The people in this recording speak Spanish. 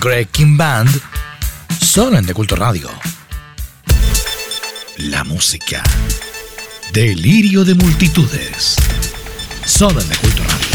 Greg King Band, solo en The Culto Radio. La música, delirio de multitudes, solo en The Culto Radio.